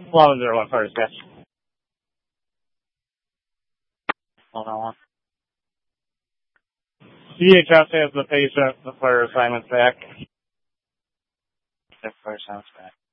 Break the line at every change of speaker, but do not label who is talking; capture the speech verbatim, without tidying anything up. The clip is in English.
eleven zero one, fire dispatch. Hold on one. C H S has the patient, the fire assignment's back. The fire assignment's back.